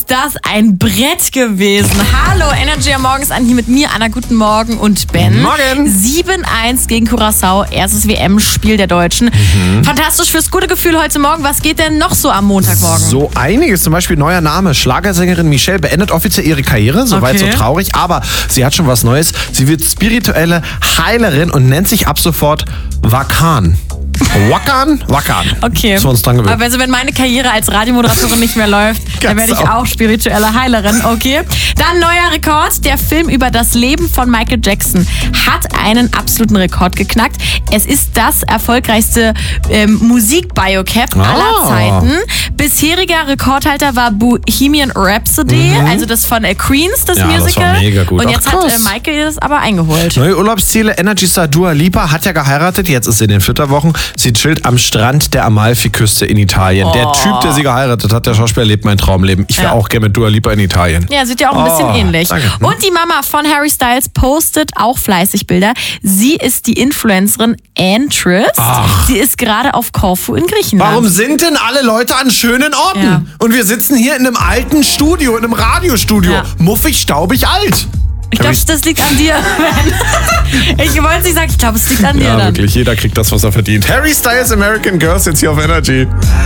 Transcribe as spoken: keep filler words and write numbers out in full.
ist das ein Brett gewesen. Hallo, Energy am Morgen ist an hier mit mir, Anna, guten Morgen und Ben. Morgen. sieben eins gegen Curaçao, erstes W M-Spiel der Deutschen. Mhm. Fantastisch fürs gute Gefühl heute Morgen. Was geht denn noch so am Montagmorgen? So einiges, zum Beispiel neuer Name. Schlagersängerin Michelle beendet offiziell ihre Karriere, soweit Okay. so traurig, aber sie hat schon was Neues. Sie wird spirituelle Heilerin und nennt sich ab sofort Wakan. Wakan? Wakan. Okay. Das wir uns dran gewöhnen. Aber also, wenn meine Karriere als Radiomoderatorin nicht mehr läuft, dann werde ich Ganz auch spirituelle Heilerin, okay? Dann neuer Rekord. Der Film über das Leben von Michael Jackson hat einen absoluten Rekord geknackt. Es ist das erfolgreichste ähm, Musik-Biocap Ah. aller Zeiten. Bisheriger Rekordhalter war Bohemian Rhapsody, Mhm. also das von äh, Queens, das Ja, das Musical. war mega gut. Und Ach, jetzt hat krass. äh, Michael das aber eingeholt. Neue Urlaubsziele, Energy Star Dua Lipa hat ja geheiratet, jetzt ist sie in den Flitterwochen. Sie chillt am Strand der Amalfiküste in Italien. Oh. Der Typ, der sie geheiratet hat, der Schauspieler, lebt mein Traumleben. Ich wäre Ja. auch gerne mit Dua Lipa in Italien. Ja, sieht ja auch ein bisschen Oh, ähnlich. danke. Und die Mama von Harry Styles postet auch fleißig Bilder. Sie ist die Influencerin Antrist. Ach. Sie ist gerade auf Korfu in Griechenland. Warum sind denn alle Leute an schönen Orten? Ja. Und wir sitzen hier in einem alten Studio, in einem Radiostudio. Ja. Muffig, staubig, alt. Ich glaube, das liegt an dir, Ben. Ich wollte nicht sagen, ich glaube, es liegt an dir Ja, dann. wirklich, jeder kriegt das, was er verdient. Harry Styles, American Girls, jetzt hier auf Energy.